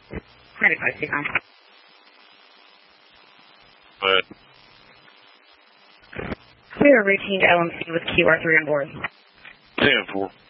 95, stay calm. But We are routine to LMC with QR3 on board. 10-4.